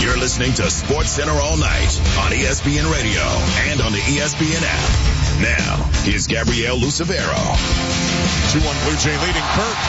You're listening to Sports Center all night on ESPN Radio and on the ESPN app. Now, here's Gabrielle Lucevero. 2-1 Blue Jay leading. Burke